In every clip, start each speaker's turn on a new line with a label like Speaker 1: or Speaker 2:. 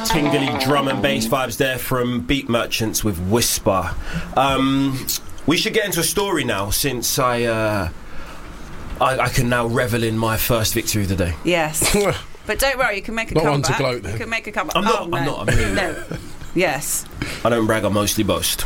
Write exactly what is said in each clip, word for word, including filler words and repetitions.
Speaker 1: tingly drum and bass vibes there from Beat Merchants with Whisper. Um, we should get into a story now, since I, uh, I I can now revel in my first victory of the day.
Speaker 2: Yes. But don't worry, you can make a
Speaker 3: Not
Speaker 2: comeback.
Speaker 3: one to gloat, then.
Speaker 2: You can make a comeback.
Speaker 1: I'm not,
Speaker 2: oh, no.
Speaker 1: I'm not, I'm really
Speaker 2: No. Yes.
Speaker 1: I don't brag, I mostly boast.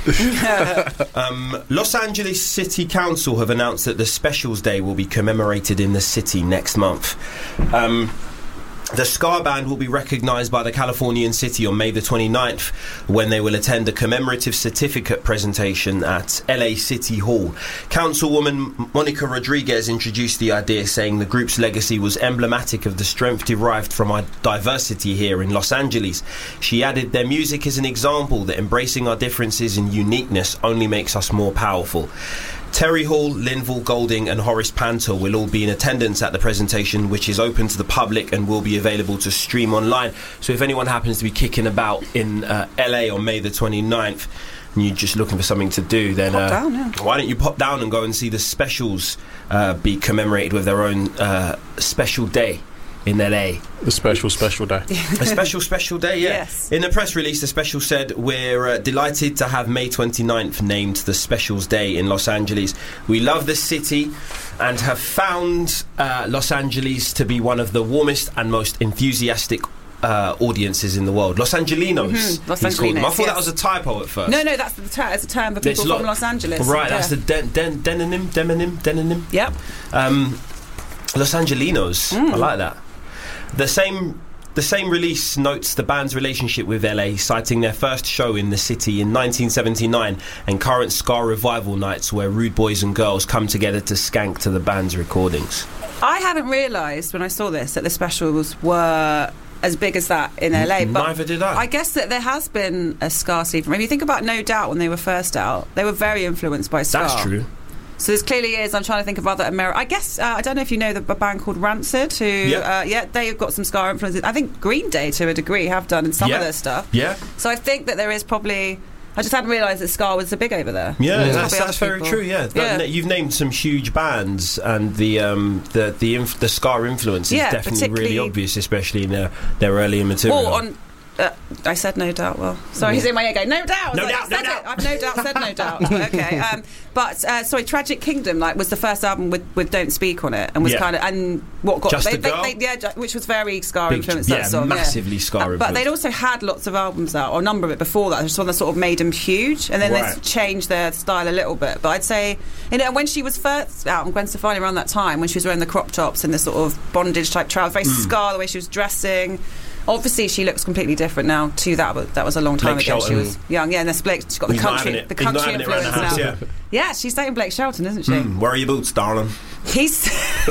Speaker 1: um, Los Angeles City Council have announced that the Specials Day will be commemorated in the city next month. Um, the Ska Band will be recognised by the Californian City on May the twenty-ninth, when they will attend a commemorative certificate presentation at L A City Hall. Councilwoman Monica Rodriguez introduced the idea, saying the group's legacy was emblematic of the strength derived from our diversity here in Los Angeles. She added, their music is an example that embracing our differences and uniqueness only makes us more powerful. Terry Hall, Linval Golding and Horace Panter will all be in attendance at the presentation, which is open to the public and will be available to stream online. So if anyone happens to be kicking about in uh, L A on May the twenty-ninth and you're just looking for something to do, then uh,
Speaker 2: down, yeah.
Speaker 1: why don't you pop down and go and see the Specials uh, be commemorated with their own uh, special day in L A.
Speaker 3: The special, special day.
Speaker 1: A special, special day, yeah.
Speaker 2: Yes.
Speaker 1: In a press release, the Special said, we're uh, delighted to have May twenty-ninth named the Specials Day in Los Angeles. We love the city and have found uh, Los Angeles to be one of the warmest and most enthusiastic uh, audiences in the world. Los Angelinos.
Speaker 2: Mm-hmm. Los
Speaker 1: he's called them. I thought
Speaker 2: Angelinos,
Speaker 1: that was a typo at first.
Speaker 2: No, no, that's the term. It's a term for people
Speaker 1: It's
Speaker 2: from
Speaker 1: lo-
Speaker 2: Los Angeles.
Speaker 1: Right,
Speaker 2: yeah.
Speaker 1: that's the den- den- demonym, demonym, demonym.
Speaker 2: Yep.
Speaker 1: Um, Los Angelinos.
Speaker 2: Mm.
Speaker 1: I like that. The same the same release notes the band's relationship with L A, citing their first show in the city in nineteen seventy-nine and current Ska revival nights where rude boys and girls come together to skank to the band's recordings.
Speaker 2: I hadn't realised when I saw this that the Specials were as big as that in L A. But
Speaker 1: Neither did I.
Speaker 2: I guess that there has been a Ska scene. If you think about No Doubt when they were first out, they were very influenced by Ska.
Speaker 1: That's true.
Speaker 2: So this clearly is. I'm trying to think of other American. I guess uh, I don't know if you know the a band called Rancid, who
Speaker 1: Yep.
Speaker 2: uh, yeah, they've got some Ska influences. I think Green Day to a degree have done in some
Speaker 1: Yeah.
Speaker 2: of their stuff.
Speaker 1: Yeah.
Speaker 2: So I think that there is probably. I just hadn't realised that Ska was so big over there.
Speaker 1: Yeah,
Speaker 2: There's
Speaker 1: that's,
Speaker 2: probably
Speaker 1: that's
Speaker 2: other
Speaker 1: very
Speaker 2: people.
Speaker 1: true. Yeah, That-
Speaker 2: Yeah.
Speaker 1: you've named some huge bands, and the um, the the, inf- the Ska influence is
Speaker 2: Yeah,
Speaker 1: definitely really
Speaker 2: particularly-
Speaker 1: obvious, especially in their their earlier material.
Speaker 2: Well, on. Uh, I said No Doubt. Well, sorry, he's in my ear going, No Doubt. I was
Speaker 1: No
Speaker 2: like,
Speaker 1: doubt, no
Speaker 2: said
Speaker 1: doubt.
Speaker 2: it. I've no doubt said No Doubt. Okay, um, but uh, sorry, Tragic Kingdom like was the first album with, with Don't Speak on it, and was
Speaker 1: Yeah.
Speaker 2: kind of and what got
Speaker 1: Just
Speaker 2: they,
Speaker 1: a Girl?
Speaker 2: They, they, yeah, ju- which was very Ska
Speaker 1: Big-
Speaker 2: influenced.
Speaker 1: yeah,
Speaker 2: that song,
Speaker 1: massively
Speaker 2: yeah.
Speaker 1: Ska
Speaker 2: Uh, But
Speaker 1: influenced.
Speaker 2: they'd also had lots of albums out, or a number of it before that. Just one that sort of made them huge, and then
Speaker 1: Right.
Speaker 2: they changed their style a little bit. But I'd say, you know, when she was first out, and Gwen Stefani around that time, when she was wearing the crop tops and the sort of bondage type trousers, very
Speaker 1: Mm.
Speaker 2: Ska, the way she was dressing. Obviously, she looks completely different now to that, but that was a long time
Speaker 1: Blake
Speaker 2: ago.
Speaker 1: Shelton.
Speaker 2: She was young, yeah, and then Blake, she's got the
Speaker 1: He's not
Speaker 2: country,
Speaker 1: having it.
Speaker 2: the
Speaker 1: He's not
Speaker 2: country
Speaker 1: having it around the
Speaker 2: influence
Speaker 1: house,
Speaker 2: now.
Speaker 1: yeah.
Speaker 2: Yeah, she's dating Blake Shelton, isn't she?
Speaker 1: Mm, where are your boots, darling?
Speaker 2: He's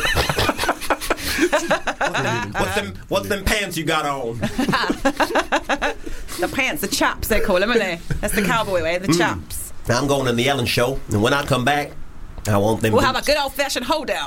Speaker 1: What's them? What's them pants you got on?
Speaker 2: the pants, the chaps they call them, aren't they? That's the cowboy way, the
Speaker 1: Mm.
Speaker 2: chaps.
Speaker 1: I'm going to the Ellen show, and when I come back, I want them.
Speaker 2: We'll have a
Speaker 1: boots.
Speaker 2: good old fashioned hold down.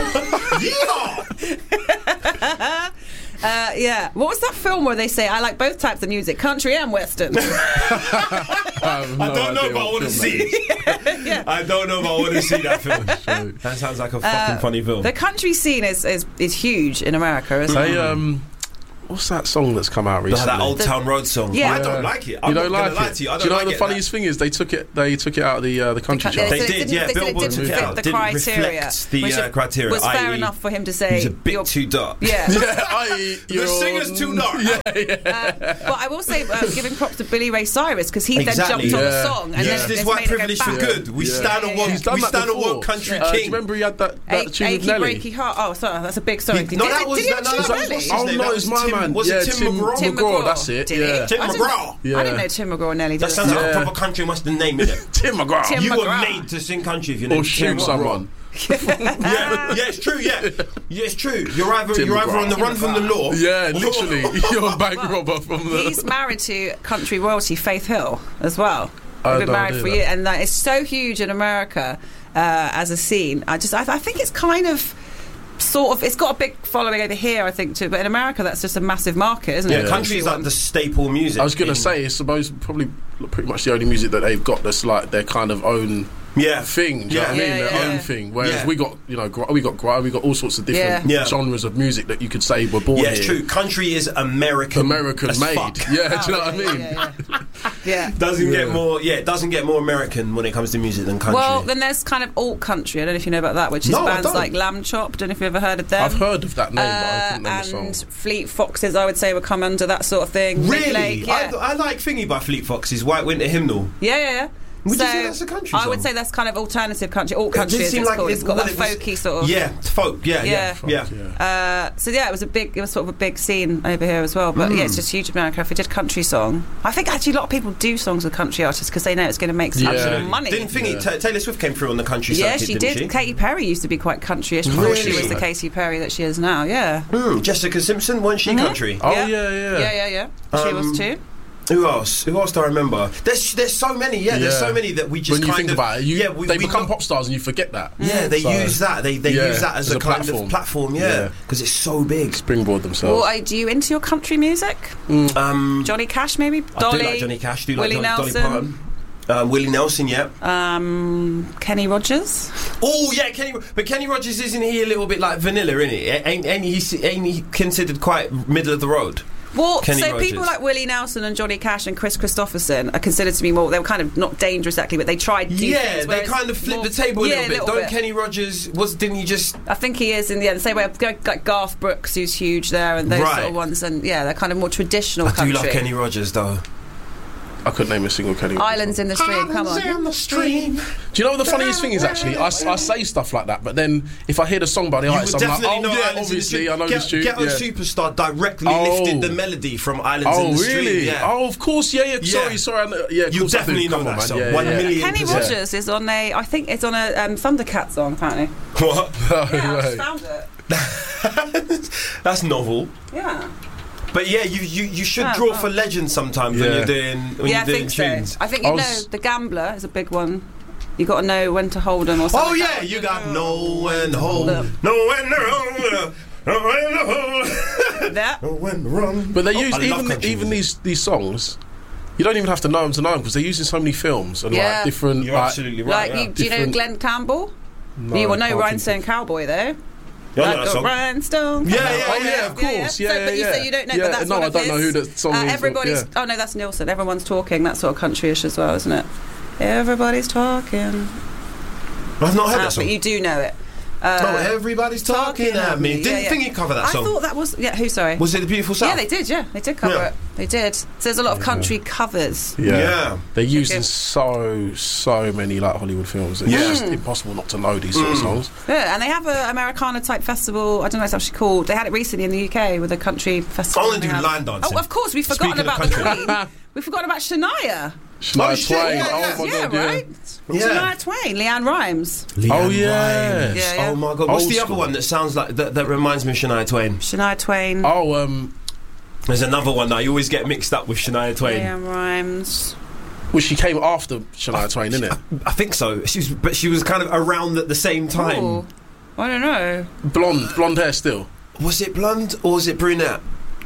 Speaker 1: Yeah!
Speaker 2: Uh, yeah. What was that film where they say I like both types of music, country and western?
Speaker 3: I, have no
Speaker 1: I don't know
Speaker 3: idea
Speaker 1: if I
Speaker 3: what
Speaker 1: want to
Speaker 3: film
Speaker 1: see
Speaker 3: that
Speaker 1: it.
Speaker 2: Yeah.
Speaker 1: I don't know if I want to see that film.
Speaker 3: is.
Speaker 1: That sounds like a fucking
Speaker 2: Uh,
Speaker 1: funny film.
Speaker 2: The country scene is, is, is huge in America, isn't it?
Speaker 3: They, um, what's that song that's come out recently?
Speaker 1: that Old Town Road song.
Speaker 2: Yeah.
Speaker 1: I don't like it. I'm
Speaker 3: You
Speaker 1: not
Speaker 3: don't
Speaker 1: gonna
Speaker 3: like
Speaker 1: lie
Speaker 3: it?
Speaker 1: to you. I don't
Speaker 3: Do you know
Speaker 1: like
Speaker 3: the
Speaker 1: it.
Speaker 3: funniest thing is they took it. They took it out of the uh, the country
Speaker 2: They
Speaker 3: chart.
Speaker 1: They
Speaker 2: said it
Speaker 1: did,
Speaker 2: didn't-
Speaker 1: yeah,
Speaker 2: They said it
Speaker 1: Billboard
Speaker 2: didn't
Speaker 1: took it
Speaker 2: fit
Speaker 1: out.
Speaker 2: the
Speaker 1: Didn't
Speaker 2: criteria.
Speaker 1: reflect the,
Speaker 2: which
Speaker 1: uh, criteria,
Speaker 2: was fair
Speaker 1: i e
Speaker 2: enough for him to say.
Speaker 1: He's a bit
Speaker 2: you're-
Speaker 1: too dark.
Speaker 2: Yeah.
Speaker 3: Yeah, I,
Speaker 1: The singer's too dark.
Speaker 3: Yeah, yeah.
Speaker 2: Uh, but I will say, uh, giving props to Billy Ray Cyrus because he
Speaker 1: Exactly.
Speaker 2: then jumped on
Speaker 3: Yeah.
Speaker 2: the song and
Speaker 1: Yes,
Speaker 2: then
Speaker 1: this
Speaker 2: it's
Speaker 1: white
Speaker 2: made it go
Speaker 1: privilege for
Speaker 2: back.
Speaker 1: good. We
Speaker 3: Yeah.
Speaker 1: stand
Speaker 2: Yeah,
Speaker 1: on
Speaker 2: yeah,
Speaker 1: one.
Speaker 3: He's done
Speaker 1: We
Speaker 3: that
Speaker 1: stand on
Speaker 3: before.
Speaker 1: one country
Speaker 3: Uh, do you
Speaker 1: king.
Speaker 3: remember he had that, that
Speaker 2: Achy,
Speaker 3: tune with
Speaker 2: achy,
Speaker 3: Nelly?
Speaker 2: breaky heart. Oh, sorry, that's a big song.
Speaker 1: He-
Speaker 2: Did,
Speaker 1: no,
Speaker 2: did,
Speaker 1: that
Speaker 2: did
Speaker 1: was-
Speaker 2: he
Speaker 1: no,
Speaker 2: have
Speaker 1: no,
Speaker 2: a tune
Speaker 1: that
Speaker 2: with
Speaker 1: was-
Speaker 2: Nelly?
Speaker 1: what's his
Speaker 3: Oh
Speaker 1: name?
Speaker 3: no,
Speaker 1: That
Speaker 3: it's
Speaker 1: was
Speaker 3: my
Speaker 1: Tim-
Speaker 3: man.
Speaker 1: was it
Speaker 3: yeah,
Speaker 1: Tim
Speaker 3: Tim
Speaker 1: McGraw?
Speaker 2: Tim
Speaker 3: McGraw,
Speaker 2: McGraw.
Speaker 3: that's it.
Speaker 2: Did he?
Speaker 3: Yeah.
Speaker 1: Tim
Speaker 2: I didn't-
Speaker 1: McGraw.
Speaker 3: Yeah.
Speaker 2: I didn't know Tim McGraw and Nelly.
Speaker 1: That
Speaker 2: did
Speaker 1: sounds
Speaker 2: a
Speaker 1: like
Speaker 2: song.
Speaker 1: a
Speaker 3: Yeah.
Speaker 1: proper country western name, innit?
Speaker 3: Tim McGraw.
Speaker 2: Tim
Speaker 1: You were
Speaker 2: McGraw.
Speaker 1: made to sing country if you
Speaker 3: Or
Speaker 1: named
Speaker 3: shoot
Speaker 1: Tim McGraw.
Speaker 3: someone.
Speaker 1: Yeah, yeah, it's true. Yeah, yeah, it's true. You're either
Speaker 3: Tim
Speaker 1: you're either
Speaker 3: McGraw.
Speaker 1: on the
Speaker 2: Tim
Speaker 1: run from the
Speaker 2: McGraw.
Speaker 1: law.
Speaker 3: Yeah,
Speaker 1: or-
Speaker 3: literally. You're a bank robber from the.
Speaker 2: He's married to country royalty Faith Hill as well.
Speaker 3: I
Speaker 2: They've
Speaker 3: had
Speaker 2: been
Speaker 3: no
Speaker 2: married
Speaker 3: idea
Speaker 2: for
Speaker 3: that.
Speaker 2: years, and that is so huge in America uh, as a scene. I just, I, I think it's kind of. Sort of, it's got a big following over here, I think, too. But in America, that's just a massive market, isn't
Speaker 1: Yeah,
Speaker 2: it?
Speaker 1: country is like the staple music.
Speaker 3: I was going
Speaker 1: in-
Speaker 3: to say, it's supposed probably pretty much the only music that they've got that's like their kind of own
Speaker 1: Yeah.
Speaker 3: thing. Do you
Speaker 1: Yeah.
Speaker 3: know what I mean?
Speaker 2: Yeah,
Speaker 3: Their
Speaker 2: yeah,
Speaker 3: own
Speaker 2: yeah.
Speaker 3: thing. Whereas
Speaker 1: Yeah.
Speaker 3: we got, you know, gr- we got gr- we got all sorts of different
Speaker 1: Yeah. Yeah.
Speaker 3: genres of music that you could say were born
Speaker 1: Yeah, it's
Speaker 3: here.
Speaker 1: true. Country is American.
Speaker 3: American
Speaker 1: as
Speaker 3: made.
Speaker 1: fuck.
Speaker 3: Yeah, do you know what I
Speaker 2: yeah,
Speaker 3: mean?
Speaker 2: Yeah, yeah. Yeah.
Speaker 1: Doesn't get
Speaker 3: Yeah.
Speaker 1: more. Yeah, it doesn't get more American when it comes to music than country.
Speaker 2: Well, then there's kind of alt country. I don't know if you know about that, which is
Speaker 1: No, I
Speaker 2: bands
Speaker 1: don't.
Speaker 2: like Lamb Chop. Don't know if you've ever heard of them.
Speaker 3: I've heard of that name, but I
Speaker 2: Uh,
Speaker 3: couldn't name the
Speaker 2: and
Speaker 3: song.
Speaker 2: Fleet Foxes, I would say, would come under that sort of thing. Nick
Speaker 1: really,
Speaker 2: Lake, yeah.
Speaker 1: I, I like Thingy by Fleet Foxes, White Winter Hymnal.
Speaker 2: yeah, yeah, yeah.
Speaker 1: Would
Speaker 2: so
Speaker 1: you say that's a country
Speaker 2: I
Speaker 1: song?
Speaker 2: would say that's kind of alternative country, alt
Speaker 1: It
Speaker 2: country.
Speaker 1: did
Speaker 2: as
Speaker 1: seem
Speaker 2: it's
Speaker 1: like
Speaker 2: called.
Speaker 1: it-
Speaker 2: It's got
Speaker 1: well,
Speaker 2: that
Speaker 1: it was-
Speaker 2: folky sort of.
Speaker 1: Yeah, folk. Yeah, yeah,
Speaker 2: Yeah.
Speaker 1: yeah.
Speaker 2: Uh, so yeah, it was a big, it was sort of a big scene over here as well. But yeah, it's just huge in America. If we did country song, I think actually a lot of people do songs with country artists because they know it's going to make some
Speaker 3: Yeah.
Speaker 2: money.
Speaker 1: Didn't Thingy
Speaker 3: Yeah.
Speaker 1: Ta- Taylor Swift came through on the country
Speaker 2: yeah,
Speaker 1: circuit,
Speaker 2: she
Speaker 1: didn't
Speaker 2: did.
Speaker 1: she?
Speaker 2: Katy Perry used to be quite countryish before she
Speaker 1: Really?
Speaker 2: was the Katy Perry that she is now. Yeah.
Speaker 1: Mm, Jessica Simpson, wasn't she country?
Speaker 3: Oh
Speaker 2: Yeah.
Speaker 3: yeah, yeah.
Speaker 2: Yeah, yeah, yeah. She
Speaker 1: Um,
Speaker 2: was too.
Speaker 1: Who else? Who else do I remember? There's there's so many. Yeah, there's
Speaker 3: Yeah.
Speaker 1: so many that we just
Speaker 3: When you
Speaker 1: kind
Speaker 3: think
Speaker 1: of
Speaker 3: about it, you,
Speaker 1: yeah, we,
Speaker 3: they
Speaker 1: we
Speaker 3: become
Speaker 1: look-
Speaker 3: pop stars and you forget that.
Speaker 1: Yeah, they
Speaker 3: So,
Speaker 1: use that. They they
Speaker 3: yeah,
Speaker 1: use that as,
Speaker 3: as
Speaker 1: a,
Speaker 3: a
Speaker 1: kind
Speaker 3: platform.
Speaker 1: of platform. Yeah,
Speaker 3: Yeah.
Speaker 1: because it's so big.
Speaker 3: Springboard themselves.
Speaker 2: Well, are you into your country music?
Speaker 1: Um,
Speaker 2: Johnny Cash, maybe?
Speaker 1: I
Speaker 2: Dolly?
Speaker 1: do like Johnny Cash. Do like
Speaker 2: Willie
Speaker 1: Dolly, Dolly
Speaker 2: Nelson?
Speaker 1: Parton. Um, Willie Nelson, yeah.
Speaker 2: Um, Kenny Rogers?
Speaker 1: Oh yeah, Kenny. But Kenny Rogers, isn't he a little bit like Vanilla? Isn't he? Ain't, ain't he? Ain't he considered quite middle of the road?
Speaker 2: Well,
Speaker 1: Kenny
Speaker 2: so
Speaker 1: Rogers.
Speaker 2: people like Willie Nelson and Johnny Cash and Chris Christopherson are considered to be more. They were kind of not dangerous exactly, but they tried. New
Speaker 1: Yeah,
Speaker 2: things,
Speaker 1: they
Speaker 2: whereas
Speaker 1: kind of flipped
Speaker 2: more-
Speaker 1: the table a
Speaker 2: yeah,
Speaker 1: little bit.
Speaker 2: little
Speaker 1: Don't
Speaker 2: bit.
Speaker 1: Kenny Rogers was? Didn't he just?
Speaker 2: I think he is in the end. Same way, like Garth Brooks, who's huge there, and those
Speaker 1: Right.
Speaker 2: sort of ones. And yeah, they're kind of more traditional
Speaker 1: I
Speaker 2: country.
Speaker 1: do love Kenny Rogers though.
Speaker 3: I couldn't name a single Kenny. Rogers
Speaker 2: Islands
Speaker 3: song.
Speaker 2: in the Stream. Come on.
Speaker 1: in the stream.
Speaker 3: Do you know what the funniest thing is? Actually, I, I say stuff like that, but then if I hear the song by the
Speaker 1: You
Speaker 3: artist,
Speaker 1: would
Speaker 3: I'm like,
Speaker 1: definitely
Speaker 3: oh
Speaker 1: know
Speaker 3: yeah,
Speaker 1: Islands in the
Speaker 3: obviously
Speaker 1: Stream.
Speaker 3: I know
Speaker 1: Get,
Speaker 3: this tune.
Speaker 1: Ghetto
Speaker 3: Yeah.
Speaker 1: Superstar directly
Speaker 3: Oh.
Speaker 1: lifted the melody from Islands
Speaker 3: Oh
Speaker 1: in the
Speaker 3: really?
Speaker 1: Stream. Yeah.
Speaker 3: Oh, of course, yeah, yeah.
Speaker 1: Yeah.
Speaker 3: Sorry, sorry. I know, yeah, of
Speaker 1: You
Speaker 3: course I do.
Speaker 1: definitely know
Speaker 3: Come on,
Speaker 1: that
Speaker 3: man.
Speaker 1: song.
Speaker 3: Yeah,
Speaker 1: One
Speaker 3: yeah.
Speaker 1: million
Speaker 2: Kenny
Speaker 1: percent.
Speaker 2: Rogers is on a. I think it's on a um, Thundercat song. Apparently.
Speaker 1: What?
Speaker 3: Oh,
Speaker 2: Yeah, I
Speaker 3: right.
Speaker 2: just found it.
Speaker 1: That's novel.
Speaker 2: Yeah.
Speaker 1: But yeah, you, you, you should
Speaker 2: Oh,
Speaker 1: draw
Speaker 2: oh.
Speaker 1: for legends sometimes when
Speaker 3: Yeah.
Speaker 1: you're doing when
Speaker 2: Yeah, I
Speaker 1: you're doing
Speaker 2: think
Speaker 1: tunes.
Speaker 2: so. I think you
Speaker 3: I
Speaker 2: know
Speaker 3: was-
Speaker 2: the Gambler is a big one. You got to know when to hold them or something.
Speaker 1: Oh
Speaker 2: like
Speaker 1: yeah,
Speaker 2: that.
Speaker 1: you got know when to hold,
Speaker 2: Hold
Speaker 1: know
Speaker 2: up.
Speaker 1: when to hold, know when to hold,
Speaker 2: That.
Speaker 1: know when to run.
Speaker 3: But they
Speaker 1: Oh,
Speaker 3: use
Speaker 1: I love
Speaker 3: even
Speaker 1: country
Speaker 3: even
Speaker 1: music.
Speaker 3: these these songs. You don't even have to know them to know them because they're used in so many films and
Speaker 2: Yeah.
Speaker 3: like different.
Speaker 1: You're
Speaker 3: like,
Speaker 1: absolutely right.
Speaker 2: Like,
Speaker 1: yeah.
Speaker 2: you, do you know
Speaker 3: Different-
Speaker 2: Glenn Campbell?
Speaker 3: no,
Speaker 2: you will
Speaker 3: I
Speaker 2: know
Speaker 3: can't
Speaker 2: Rhinestone
Speaker 3: think
Speaker 2: Cowboy though.
Speaker 1: You know
Speaker 2: Like
Speaker 1: that
Speaker 2: a
Speaker 1: song?
Speaker 2: rhinestone.
Speaker 1: Yeah, yeah,
Speaker 2: cowboy.
Speaker 3: Oh yeah, of course. Yeah,
Speaker 2: so,
Speaker 3: yeah,
Speaker 2: but you
Speaker 3: yeah.
Speaker 2: say you don't know,
Speaker 3: yeah,
Speaker 2: but that's
Speaker 3: no,
Speaker 2: what
Speaker 3: I
Speaker 2: it
Speaker 3: don't know
Speaker 2: is.
Speaker 3: who that song
Speaker 2: uh,
Speaker 3: is.
Speaker 2: Everybody's.
Speaker 3: yeah.
Speaker 2: Oh no, that's Nilsson. Everyone's talking. That sort of countryish as well, isn't it? Everybody's talking.
Speaker 1: I've not heard
Speaker 2: Uh,
Speaker 1: that song.
Speaker 2: but you do know it.
Speaker 1: Oh,
Speaker 2: Uh,
Speaker 1: everybody's talking at me. Didn't
Speaker 2: yeah,
Speaker 1: think
Speaker 2: yeah.
Speaker 1: you cover that
Speaker 2: I
Speaker 1: song.
Speaker 2: thought that was yeah. Who? Sorry.
Speaker 1: Was it the Beautiful South?
Speaker 2: Yeah, they did. Yeah, they did cover
Speaker 1: Yeah.
Speaker 2: it. They did. So there's a lot of country covers.
Speaker 3: Yeah.
Speaker 1: Yeah.
Speaker 3: They're used
Speaker 2: Okay.
Speaker 3: in so so many like Hollywood films. It's
Speaker 1: Yeah.
Speaker 3: just impossible not to know these sort of
Speaker 1: Mm.
Speaker 3: songs.
Speaker 2: Yeah, and they have a Americana type festival. I don't know what it's actually called. They had it recently in the U K with a country festival.
Speaker 1: I wanna do
Speaker 2: They have-
Speaker 1: line dancing.
Speaker 2: Oh, of course, we've forgotten
Speaker 1: Speaking of
Speaker 2: about the
Speaker 1: country.
Speaker 2: Queen. We've forgotten about Shania.
Speaker 3: Shania
Speaker 1: Oh, shit,
Speaker 3: Twain.
Speaker 1: yeah,
Speaker 3: oh
Speaker 1: yeah.
Speaker 3: my
Speaker 2: yeah,
Speaker 3: god, yeah.
Speaker 2: right.
Speaker 1: Yeah.
Speaker 2: Shania Twain, Leanne Rhymes.
Speaker 1: Leanne
Speaker 3: Oh, yeah.
Speaker 1: Rimes.
Speaker 2: Yeah, yeah.
Speaker 1: Oh my god. What's
Speaker 3: Old
Speaker 1: the other
Speaker 3: school.
Speaker 1: one that sounds like that, that reminds me of Shania Twain?
Speaker 2: Shania Twain.
Speaker 3: Oh, um,
Speaker 1: There's another one that I always get mixed up with Shania Twain.
Speaker 2: Leanne Rhymes.
Speaker 3: well, she came after Shania Twain, didn't it?
Speaker 1: I think so. She was, but she was kind of around at the same time.
Speaker 2: Ooh, I don't know.
Speaker 3: Blonde, blonde hair still.
Speaker 1: Was it blonde or was it brunette?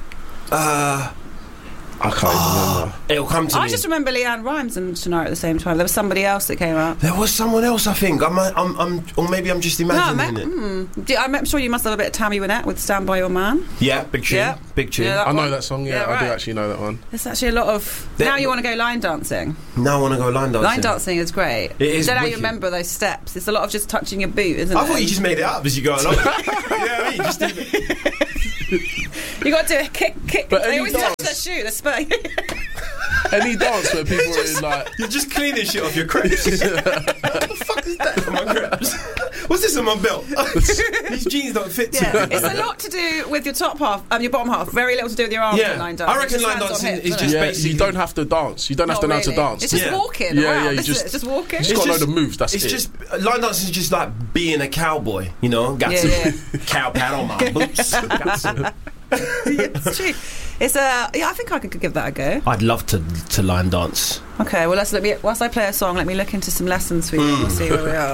Speaker 1: Uh,
Speaker 3: I can't even remember.
Speaker 1: it'll come to
Speaker 2: I
Speaker 1: me.
Speaker 2: just remember Leanne Rhymes and Shania at the same time. There was somebody else that came out.
Speaker 1: There was someone else, I think. I'm, I'm, I'm or maybe I'm just
Speaker 2: No,
Speaker 1: imagining
Speaker 2: ma-
Speaker 1: it.
Speaker 2: hmm. Do- I'm sure you must have a bit of Tammy Wynette with "Stand by Your Man."
Speaker 1: Yeah, big tune.
Speaker 2: Yeah.
Speaker 1: Big tune.
Speaker 2: Yeah, that
Speaker 3: I know
Speaker 2: one.
Speaker 3: that song. Yeah,
Speaker 2: Yeah,
Speaker 3: I do
Speaker 2: right.
Speaker 3: actually know that one.
Speaker 2: There's actually a lot of.
Speaker 1: There-
Speaker 2: now you want to go line dancing.
Speaker 1: Now I want to go line dancing.
Speaker 2: Line dancing is great.
Speaker 1: It is
Speaker 2: I don't know how you
Speaker 1: wicked.
Speaker 2: remember those steps. It's a lot of just touching your boot, isn't
Speaker 1: I
Speaker 2: it?
Speaker 1: thought you just made it up as you go along. Yeah, I mean, just did it.
Speaker 2: You got to do a kick, kick.
Speaker 3: But
Speaker 2: they
Speaker 3: any
Speaker 2: always
Speaker 3: dance-
Speaker 2: touch their shoe. They spur.
Speaker 3: Any dance where people are in like.
Speaker 1: You're just cleaning shit off your crepes. What the fuck is that on my crepes? What's this on my belt? These jeans don't fit to
Speaker 2: Yeah,
Speaker 1: me.
Speaker 2: it's a lot to do with your top half, um, your bottom half. Very little to do with your arms.
Speaker 1: Yeah.
Speaker 2: in line dancing.
Speaker 1: I reckon
Speaker 2: Just
Speaker 1: line
Speaker 2: hands on
Speaker 1: dancing
Speaker 2: hips,
Speaker 1: is
Speaker 2: isn't
Speaker 1: just
Speaker 2: it?
Speaker 3: Yeah,
Speaker 1: basically-
Speaker 3: you don't have to dance. You don't have
Speaker 2: Not
Speaker 3: to know how to
Speaker 2: really.
Speaker 3: dance.
Speaker 2: It's just
Speaker 1: Yeah.
Speaker 2: walking.
Speaker 3: Yeah,
Speaker 2: around,
Speaker 3: yeah, you
Speaker 2: isn't
Speaker 3: just-
Speaker 2: it? It's just walking.
Speaker 3: You just got to know the moves. That's
Speaker 1: It's
Speaker 3: it.
Speaker 1: just line dancing is just like being a cowboy, you know. Got
Speaker 2: Yeah,
Speaker 1: some
Speaker 2: yeah.
Speaker 1: cow pad on my boots. Got some-
Speaker 2: It's true. It's a. Yeah, I think I could give that a go.
Speaker 1: I'd love to to line dance.
Speaker 2: Okay, well let's let me. Whilst I play a song, let me look into some lessons for you. and We'll see where we are.